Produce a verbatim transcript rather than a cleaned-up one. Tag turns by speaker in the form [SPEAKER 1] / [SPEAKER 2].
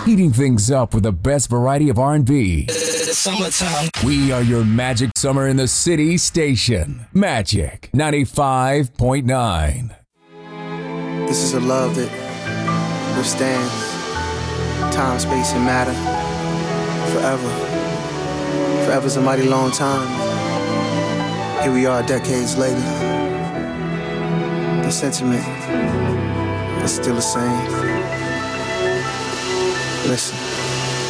[SPEAKER 1] heating things up with the best variety of R and B.
[SPEAKER 2] It's summertime.
[SPEAKER 1] We are your Magic Summer in the City station. Magic ninety-five point nine.
[SPEAKER 3] This is a love that withstands time, space, and matter forever. Forever's a mighty long time. Here we are decades later. The sentiment is still the same. Listen.